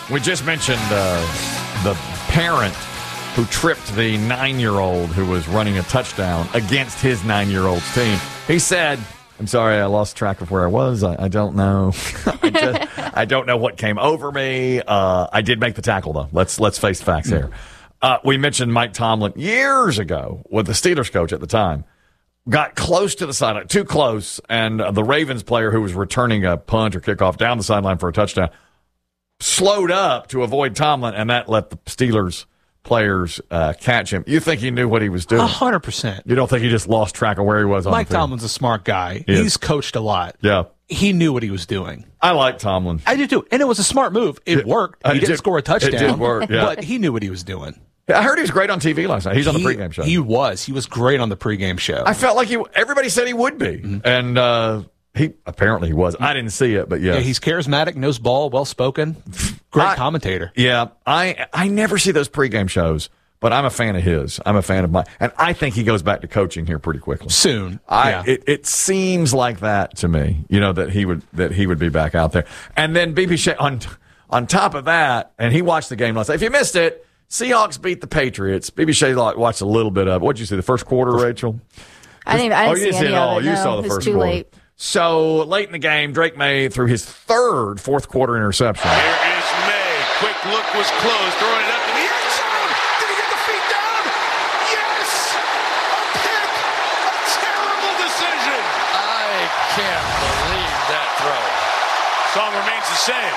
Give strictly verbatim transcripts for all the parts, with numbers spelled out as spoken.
We just mentioned uh, the parent who tripped the nine-year-old who was running a touchdown against his nine-year-old's team. He said, I'm sorry, I lost track of where I was. I, I don't know. I, just, I don't know what came over me. Uh, I did make the tackle, though. Let's let's face facts here. Uh, we mentioned Mike Tomlin years ago with the Steelers coach at the time. Got close to the sideline, too close, and uh, the Ravens player who was returning a punt or kickoff down the sideline for a touchdown slowed up to avoid Tomlin, and that let the Steelers players uh, catch him. You think he knew what he was doing? A hundred percent. You don't think he just lost track of where he was on Mike the field? Tomlin's a smart guy. He He's is. coached a lot. Yeah. He knew what he was doing. I like Tomlin. I do too. And it was a smart move. It, It- worked. uh, He it didn't did- score a touchdown. it did work, yeah. But he knew what he was doing. I heard he was great on T V last night. He's on the He- pregame show. He was. He was great on the pregame show. I felt like he. Everybody said he would be, Mm-hmm. and uh, he apparently he was. I didn't see it, but yeah, yeah, he's charismatic, knows ball, well spoken, great I- commentator. yeah. I I never see those pregame shows, but I'm a fan of his. I'm a fan of mine, and I think he goes back to coaching here pretty quickly. Soon. I yeah. it, it seems like that to me. You know that he would that he would be back out there, and then B B Shea on on top of that, and he watched the game last night. If you missed it, Seahawks beat the Patriots. B B Shea watched a little bit of it. What'd you see? The first quarter, Rachel? I didn't, I Oh, didn't you see didn't see any it all. of it. You no, saw the it was first too quarter. late. So late in the game, Drake May threw his third fourth quarter interception. Here is May. Quick look was closed. Throwing it up in the end zone. Did he get the feet down? Yes! A pick! A terrible decision. I can't believe that throw. Song remains the same.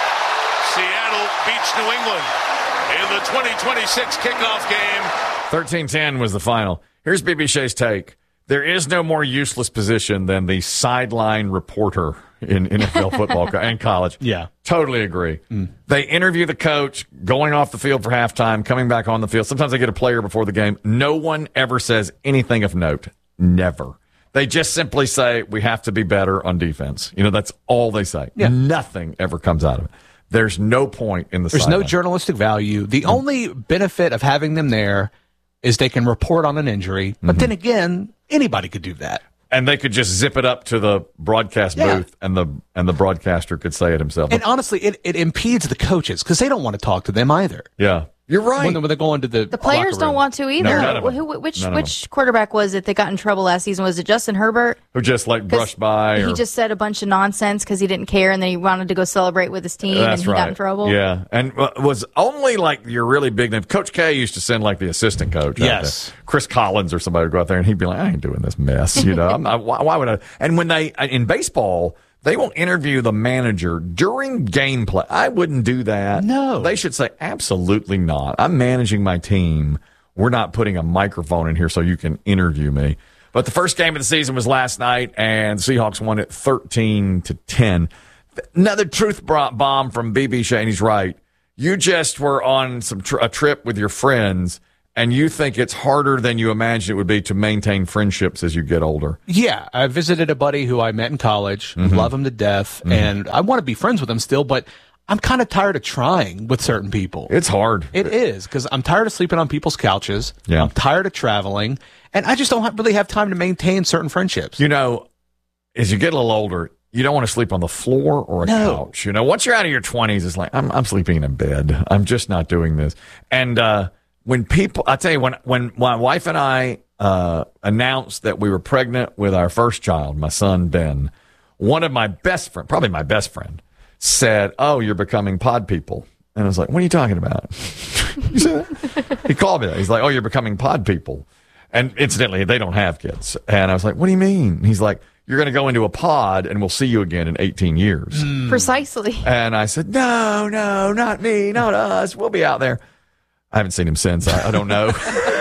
Seattle beats New England in the twenty twenty-six kickoff game. thirteen ten was the final. Here's B B Shea's take. There is no more useless position than the sideline reporter in N F L football and college. Yeah. Totally agree. They interview the coach going off the field for halftime, coming back on the field. Sometimes they get a player before the game. No one ever says anything of note. Never. They just simply say, we have to be better on defense. You know, that's all they say. Yeah. Nothing ever comes out of it. There's no point in the There's no sideline. journalistic value. The only benefit of having them there is they can report on an injury. But then again, anybody could do that. And they could just zip it up to the broadcast Yeah. booth, and the and the broadcaster could say it himself. And honestly, it, it impedes the coaches because they don't want to talk to them either. yeah, you're right. When, they- when they go into the The players locker don't room. want to either. none of them. Who, which None of which quarterback was it that got in trouble last season? Was it Justin Herbert? Who just like 'Cause brushed by? Or, He just said a bunch of nonsense because he didn't care, and then he wanted to go celebrate with his team, that's and he right. got in trouble. Yeah, and uh, was only like your really big name. Coach K used to send like the assistant coach. out Yes. there. Chris Collins or somebody would go out there, and he'd be like, "I ain't doing this mess." You know, I'm not, why, why would I? And when they in baseball. They will interview the manager during gameplay. I wouldn't do that. No. They should say, absolutely not. I'm managing my team. We're not putting a microphone in here so you can interview me. But the first game of the season was last night, and the Seahawks won it thirteen to ten. Another truth bomb from B B Shea, and he's right. You just were on some tr- a trip with your friends, and you think it's harder than you imagine it would be to maintain friendships as you get older. Yeah, I visited a buddy who I met in college, Mm-hmm. love him to death, and I want to be friends with him still, but I'm kind of tired of trying with certain people. It's hard. It is, because I'm tired of sleeping on people's couches. Yeah. I'm tired of traveling, and I just don't have, really have time to maintain certain friendships. You know, as you get a little older, you don't want to sleep on the floor or a No. couch. You know, once you're out of your twenties, it's like, I'm, I'm sleeping in bed. I'm just not doing this. And uh, when people, I tell you, when, when my wife and I uh, announced that we were pregnant with our first child, my son, Ben, one of my best friend, probably my best friend, said, "Oh, you're becoming pod people." And I was like, "What are you talking about?" You said that? He called me that. He's like, "Oh, you're becoming pod people." And incidentally, they don't have kids. And I was like, "What do you mean?" He's like, "You're going to go into a pod and we'll see you again in eighteen years. Precisely. And I said, "No, no, not me, not us. We'll be out there." I haven't seen him since. I, I don't know.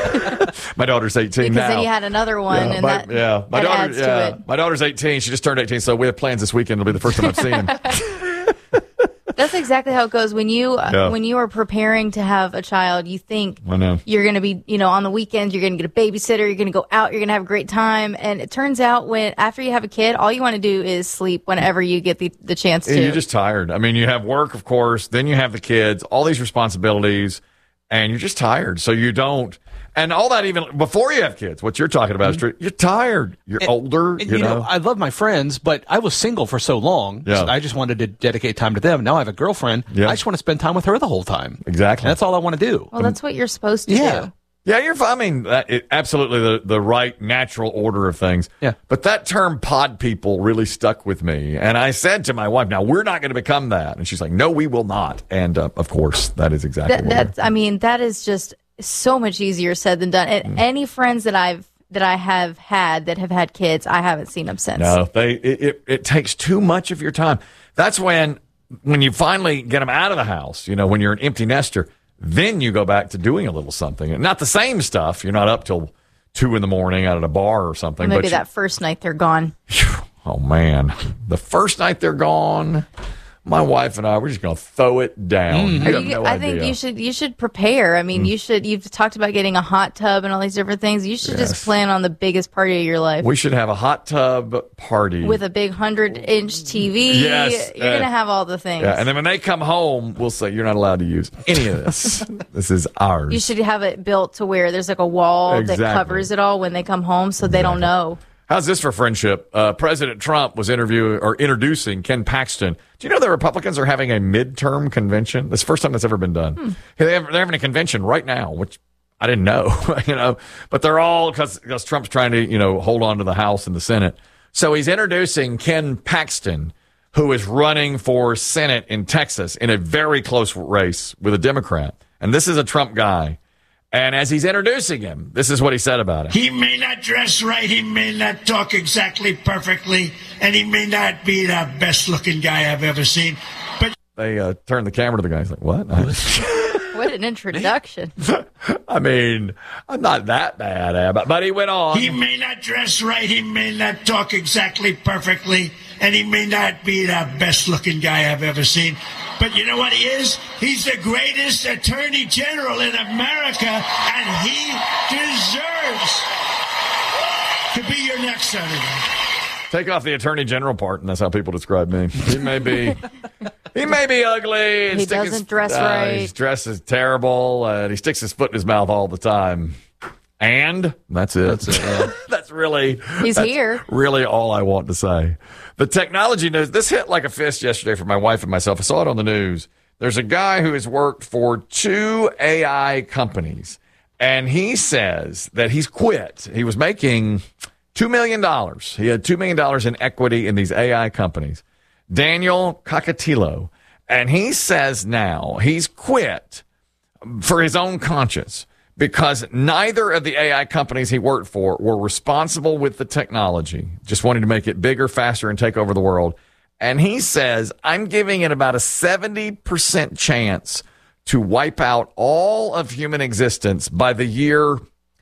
My daughter's eighteen Because now. then you had another one, Yeah, and my, that, yeah, my that daughter. adds Yeah, to it. my daughter's eighteen. She just turned eighteen, so we have plans this weekend. It'll be the first time I've seen him. That's exactly how it goes. When you uh, Yeah. when you are preparing to have a child, you think I know. you're going to be, you know, on the weekends, you're going to get a babysitter, you're going to go out, you're going to have a great time. And it turns out when after you have a kid, all you want to do is sleep whenever you get the, the chance to. You're just tired. I mean, you have work, of course, then you have the kids, all these responsibilities, and you're just tired. So you don't. And all that even before you have kids, what you're talking about is true. You're tired. You're And- older. and, you, you know, know. I love my friends, but I was single for so long. Yeah. So I just wanted to dedicate time to them. Now I have a girlfriend. Yeah. I just want to spend time with her the whole time. Exactly. And that's all I want to do. Well, that's what you're supposed to Yeah. do. Yeah, you're fine. I mean, that, it, absolutely the, the right natural order of things. Yeah. But that term pod people really stuck with me. And I said to my wife, now, we're not going to become that. And she's like, no, we will not. And, uh, of course, that is exactly That, what that's, I mean, that is just so much easier said than done. And any friends that I've that I have had that have had kids, I haven't seen them since. No, they it, it, it takes too much of your time. That's when when you finally get them out of the house, you know, when you're an empty nester, then you go back to doing a little something. And not the same stuff. You're not up till two in the morning out at a bar or something. Or maybe but that first night they're gone. you, oh, man. The first night they're gone, my wife and I, we're just going to throw it down. You Are have you- no I idea. think you should you should prepare. I mean, you should. You've talked about getting a hot tub and all these different things. You should Yes. just plan on the biggest party of your life We should have a hot tub party. with a big hundred inch T V. Yes, You're uh, gonna have all the things. Yeah, and then when they come home, we'll say, you're not allowed to use any of this. This is ours. You should have it built to where there's like a wall Exactly. that covers it all when they come home, so they don't know. How's this for friendship? Uh, President Trump was interviewing or introducing Ken Paxton. Do you know the Republicans are having a midterm convention? It's the first time that's ever been done. Hmm. They have, they're having a convention right now, which I didn't know, you know, but they're all because because Trump's trying to, you know, hold on to the House and the Senate. So he's introducing Ken Paxton, who is running for Senate in Texas in a very close race with a Democrat. And this is a Trump guy. And as he's introducing him, this is what he said about him. He may not dress right, he may not talk exactly perfectly, and he may not be the best looking guy I've ever seen. But They uh, turn the camera to the guy. He's like, what? What an introduction! I mean, I'm not that bad, Ab, but he went on. he may not dress right, he may not talk exactly perfectly, and he may not be the best looking guy I've ever seen. But you know what he is? He's the greatest attorney general in America, and he deserves to be your next senator. Take off the attorney general part, and that's how people describe me. He may be, he may be ugly. And He stick his- doesn't dress uh, right. His dress is terrible, uh, and he sticks his foot in his mouth all the time. And that's it. That's, it, yeah. that's really He's that's here. Really, all I want to say. The technology news. This hit like a fist yesterday for my wife and myself. I saw it on the news. There's a guy who has worked for two A I companies, and he says that he's quit. He was making two million dollars. He had two million dollars in equity in these A I companies. Daniel Cocatillo. And he says now he's quit for his own conscience because neither of the A I companies he worked for were responsible with the technology, just wanting to make it bigger, faster, and take over the world. And he says, I'm giving it about a seventy percent chance to wipe out all of human existence by the year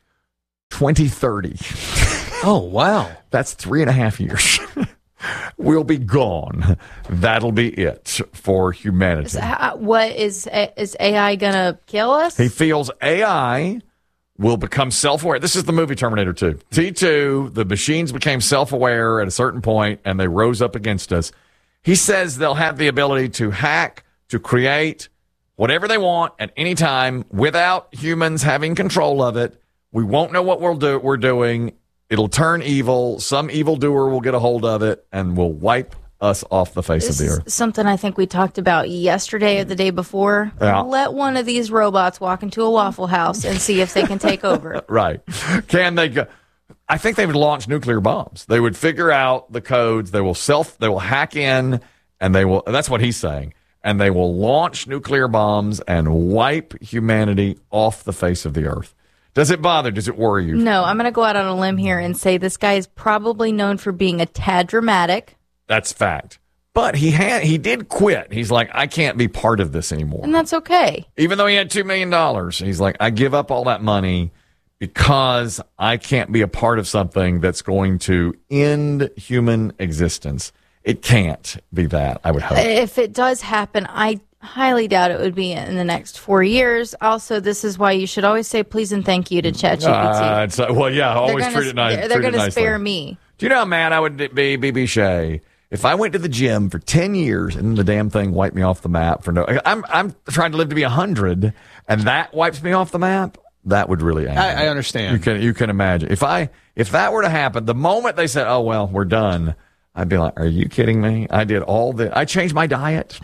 twenty thirty. Oh, wow. That's three and a half years. We'll be gone. That'll be it for humanity. So how- what is is A I gonna kill us? He feels A I will become self-aware. This is the movie Terminator two. T two, the machines became self-aware at a certain point, and they rose up against us. He says they'll have the ability to hack, to create whatever they want at any time without humans having control of it. We won't know what we'll do, we're doing. It'll turn evil. Some evildoer will get a hold of it and will wipe us off the face This of the is earth. something I think we talked about yesterday or the day before. Yeah. Let one of these robots walk into a Waffle House and see if they can take over. Right. Can they go? I think they would launch nuclear bombs. They would figure out the codes. They will self, they will hack in, and they will, that's what he's saying. And they will launch nuclear bombs and wipe humanity off the face of the earth. Does it bother? Does it worry you? No, I'm going to go out on a limb here and say this guy is probably known for being a tad dramatic. That's fact. But he had, he did quit. He's like, I can't be part of this anymore. And that's okay. Even though he had two million dollars, he's like, I give up all that money because I can't be a part of something that's going to end human existence. It can't be that, I would hope. If it does happen, I highly doubt it would be in the next four years. Also, this is why you should always say please and thank you to ChatGPT. Uh, it's, uh, well, yeah, always they're treat it nice. They're, they're treat it going to nicely. spare me. Do you know how mad I would be, B B Shea, if I went to the gym for ten years and the damn thing wiped me off the map for no, I'm, I'm trying to live to be a hundred and that wipes me off the map. that would really anger I, me. I understand. You can you can imagine if I if that were to happen, the moment they said, "Oh well, we're done," I'd be like, "Are you kidding me?" I did all the. I changed my diet.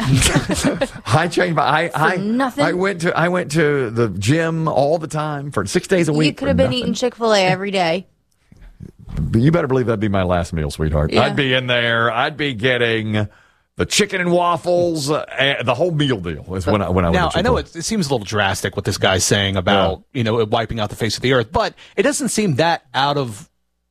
I changed my. I I, nothing? I went to I went to the gym all the time for six days a week. You could for have been nothing. eating Chick-fil-A every day. But you better believe that'd be my last meal, sweetheart. Yeah. I'd be in there. I'd be getting the chicken and waffles, uh, and the whole meal deal. Is when I when I Now, went to I know Chick-fil-A. it, it seems a little drastic what this guy's saying about, Yeah. you know, wiping out the face of the earth, but it doesn't seem that out of,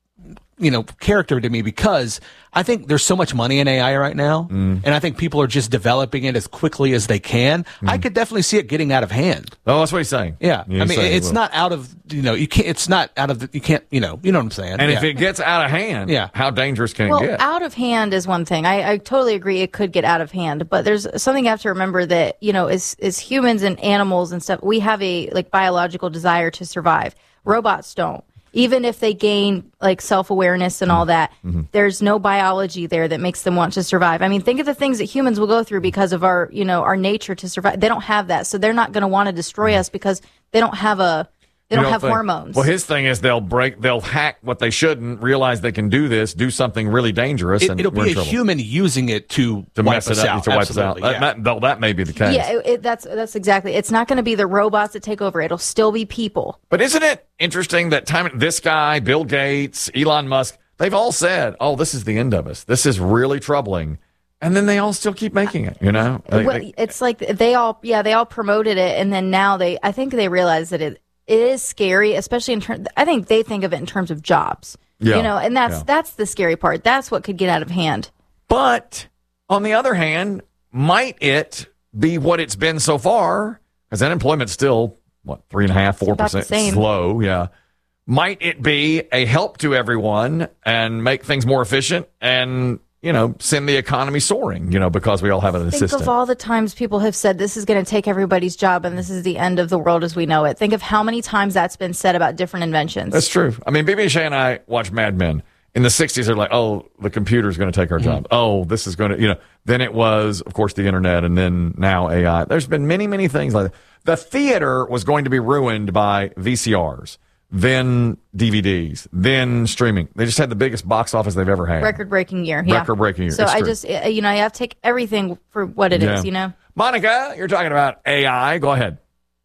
you know, character to me because I think there's so much money in A I right now, Mm. and I think people are just developing it as quickly as they can. I could definitely see it getting out of hand. Oh, that's what he's saying. Yeah. He's I mean, saying it it's will. not out of, you know, you can't, it's not out of the, you can't, you know, you know what I'm saying? And yeah. if it gets out of hand, Yeah. how dangerous can Well, it get? out of hand is one thing. I, I totally agree it could get out of hand, but there's something you have to remember that, you know, as, as humans and animals and stuff, we have a like biological desire to survive. Robots don't. Even if they gain like self-awareness and all that, Mm-hmm. there's no biology there that makes them want to survive. I mean, think of the things that humans will go through because of our, you know, our nature to survive. They don't have that. So they're not going to want to destroy us because they don't have a, they You don't have think- hormones. Well, his thing is they'll break, they'll hack what they shouldn't, realize they can do this, do something really dangerous, It, and it'll we're in be a trouble. human using it to, to wipe mess us it up, out. to wipe us out. Absolutely, That, yeah. that, though, that may be the case. yeah, it, it, that's that's exactly. It's not going to be the robots that take over. It'll still be people. But isn't it interesting that time this guy, Bill Gates, Elon Musk, they've all said, "Oh, this is the end of us. This is really troubling," and then they all still keep making it. You know, They- Well, they- it's like they all, yeah, they all promoted it, and then now they, I think they realize that it, it is scary, especially in terms. I think they think of it in terms of jobs, Yeah, you know, and that's yeah. that's the scary part. That's what could get out of hand. But on the other hand, might it be what it's been so far? Because unemployment's still what three and a half, four about the percent same. slow. Yeah. Might it be a help to everyone and make things more efficient and, you know, send the economy soaring, you know, because we all have an Think assistant? of all the times people have said this is going to take everybody's job and this is the end of the world as we know it. Think of how many times that's been said about different inventions. That's true. I mean, B B Shea and I watch Mad Men. In the sixties, they're like, oh, the computer's going to take our job. Oh, this is going to, you know, then it was, of course, the internet, and then now A I. There's been many, many things like that. The theater was going to be ruined by V C Rs, then D V Ds, then streaming. They just had the biggest box office they've ever had. Record-breaking year. Yeah. Record-breaking year. So It's I true. just, uh, you know, you have to take everything for what it is. Yeah. you know? Monica, you're talking about A I. Go ahead.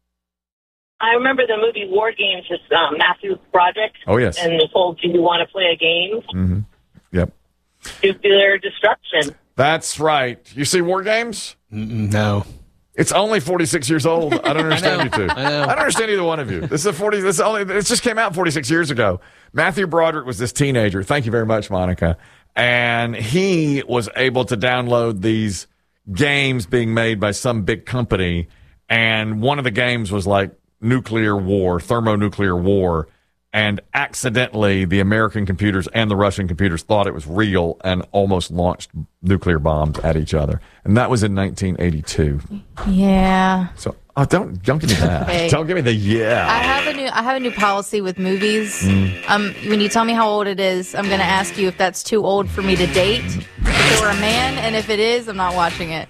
I remember the movie War Games with um, Matthew Broderick. Oh, yes. And the whole, do you want to play a game? Yep. Nuclear destruction. That's right. You see War Games? Mm, No. It's only forty-six years old. I don't understand you two. I know. I don't understand either one of you. This is a forty. This is only. This just came out forty-six years ago. Matthew Broderick was this teenager. Thank you very much, Monica. And he was able to download these games being made by some big company. And one of the games was like nuclear war, thermonuclear war. And accidentally, the American computers and the Russian computers thought it was real and almost launched nuclear bombs at each other. And that was in nineteen eighty-two. Yeah. So, oh, don't don't give me that. Okay. Don't give me the I yeah. have a new I have a new policy with movies. Mm. Um, when you tell me how old it is, I'm going to ask you if that's too old for me to date, if it were a man, and if it is, I'm not watching it.